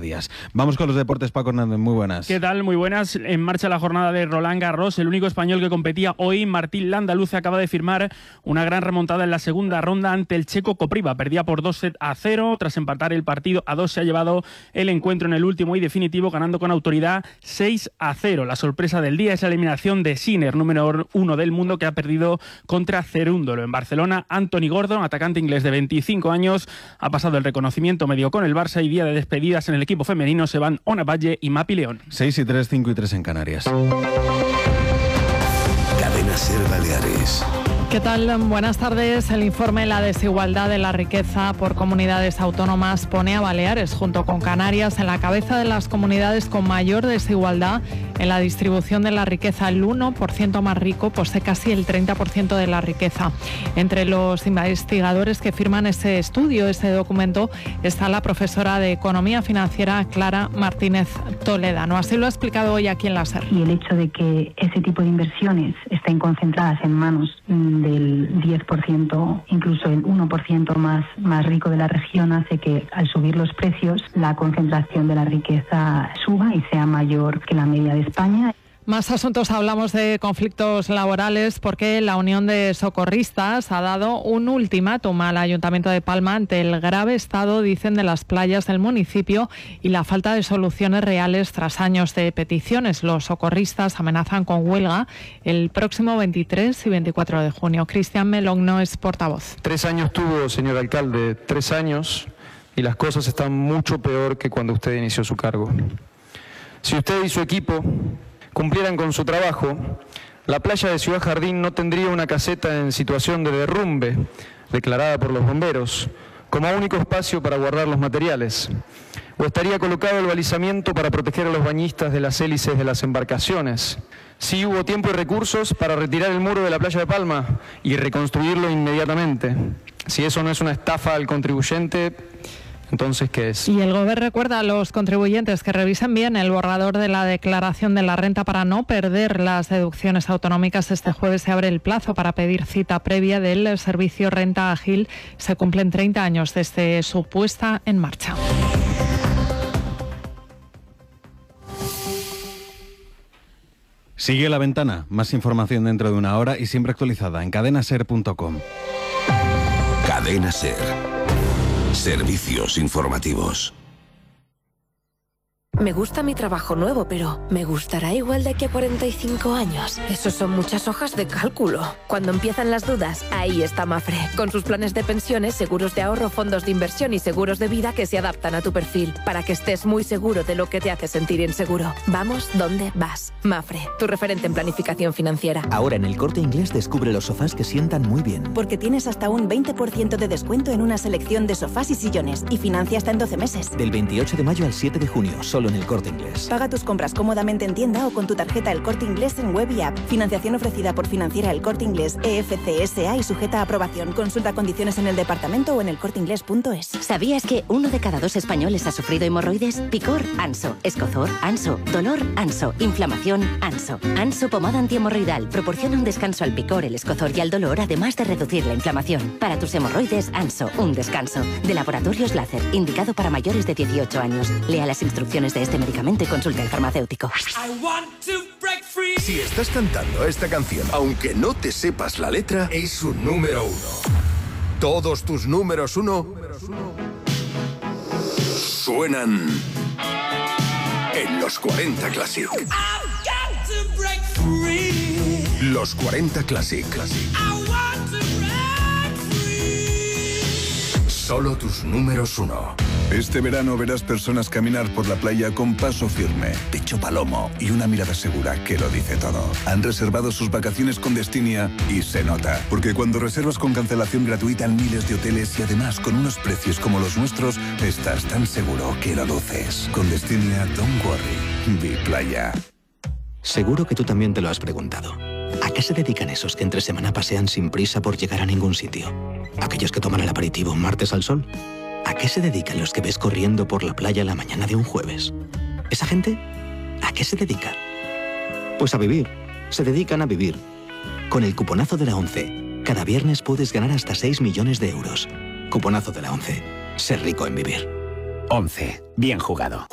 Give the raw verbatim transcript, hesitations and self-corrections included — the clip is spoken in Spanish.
días. Vamos con los deportes, Paco Hernández, muy buenas. ¿Qué tal? Muy buenas. En marcha la jornada de Roland Garros. El único español que competía hoy, Martín Landaluce, acaba de firmar una gran remontada en la segunda ronda ante el checo Kopriva. Perdía por dos sets a cero. Tras empatar el partido a dos, se ha llevado el encuentro en el último y definitivo, ganando con autoridad seis a cero. La sorpresa del día es la eliminación de Sinner, número uno del mundo, que ha perdido contra Cerúndolo. En Barcelona, Anthony Gordon, atacante inglés de veinticinco años, ha pasado el reconocimiento medio con el Barça, y día de despedidas en el equipo femenino se van Ona Valle y Mapi León. seis y tres, cinco y tres en Canarias. Cadena Ser Baleares. ¿Qué tal? Buenas tardes. El informe La desigualdad de la riqueza por comunidades autónomas pone a Baleares, junto con Canarias, en la cabeza de las comunidades con mayor desigualdad en la distribución de la riqueza. El uno por ciento más rico posee casi el treinta por ciento de la riqueza. Entre los investigadores que firman ese estudio, ese documento, está la profesora de Economía Financiera Clara Martínez Toledano. Así lo ha explicado hoy aquí en la SER. Y el hecho de que ese tipo de inversiones estén concentradas en manos del diez por ciento, incluso el uno por ciento más, más rico de la región, hace que al subir los precios la concentración de la riqueza suba y sea mayor que la media de España. Más asuntos, hablamos de conflictos laborales porque la Unión de Socorristas ha dado un ultimátum al Ayuntamiento de Palma ante el grave estado, dicen, de las playas del municipio y la falta de soluciones reales tras años de peticiones. Los socorristas amenazan con huelga el próximo veintitrés y veinticuatro de junio. Cristian Melogno es portavoz. Tres años tuvo, señor alcalde, tres años, y las cosas están mucho peor que cuando usted inició su cargo. Si usted y su equipo cumplieran con su trabajo, la playa de Ciudad Jardín no tendría una caseta en situación de derrumbe, declarada por los bomberos, como único espacio para guardar los materiales, o estaría colocado el balizamiento para proteger a los bañistas de las hélices de las embarcaciones. Sí hubo tiempo y recursos para retirar el muro de la playa de Palma y reconstruirlo inmediatamente. Si eso no es una estafa al contribuyente, entonces, ¿qué es? Y el Gobierno recuerda a los contribuyentes que revisen bien el borrador de la declaración de la renta para no perder las deducciones autonómicas. Este jueves se abre el plazo para pedir cita previa del servicio Renta Ágil. Se cumplen treinta años desde su puesta en marcha. Sigue La Ventana. Más información dentro de una hora y siempre actualizada en cadena ser punto com. Cadena Ser. Servicios informativos. Me gusta mi trabajo nuevo, pero ¿me gustará igual de aquí a cuarenta y cinco años? Esos son muchas hojas de cálculo. Cuando empiezan las dudas, ahí está Mafre, con sus planes de pensiones, seguros de ahorro, fondos de inversión y seguros de vida que se adaptan a tu perfil, para que estés muy seguro de lo que te hace sentir inseguro. Vamos donde vas. Mafre, tu referente en planificación financiera. Ahora en El Corte Inglés descubre los sofás que sientan muy bien. Porque tienes hasta un veinte por ciento de descuento en una selección de sofás y sillones y financia hasta en doce meses. Del veintiocho de mayo al siete de junio, solo en El Corte Inglés. Paga tus compras cómodamente en tienda o con tu tarjeta El Corte Inglés en web y app. Financiación ofrecida por Financiera El Corte Inglés E F C S A y sujeta a aprobación. Consulta condiciones en el departamento o en elcorteinglés punto es. ¿Sabías que uno de cada dos españoles ha sufrido hemorroides? Picor, Anso. Escozor, Anso. Dolor, Anso. Inflamación, Anso. Anso pomada antihemorroidal proporciona un descanso al picor, el escozor y al dolor, además de reducir la inflamación. Para tus hemorroides, Anso, un descanso. De Laboratorios Láser, indicado para mayores de dieciocho años. Lea las instrucciones de este medicamento y consulte al farmacéutico. Si estás cantando esta canción, aunque no te sepas la letra, es un número uno. Todos tus números uno suenan en los cuarenta Classic. Los cuarenta Classic. Solo tus números uno. Este verano verás personas caminar por la playa con paso firme, pecho palomo y una mirada segura que lo dice todo. Han reservado sus vacaciones con Destinia y se nota. Porque cuando reservas con cancelación gratuita en miles de hoteles y además con unos precios como los nuestros, estás tan seguro que lo luces. Con Destinia, don't worry. Be playa. Seguro que tú también te lo has preguntado. ¿A qué se dedican esos que entre semana pasean sin prisa por llegar a ningún sitio? ¿Aquellos que toman el aperitivo martes al sol? ¿A qué se dedican los que ves corriendo por la playa la mañana de un jueves? ¿Esa gente? ¿A qué se dedica? Pues a vivir. Se dedican a vivir. Con el cuponazo de la ONCE, cada viernes puedes ganar hasta seis millones de euros. Cuponazo de la ONCE. Ser rico en vivir. ONCE. Bien jugado.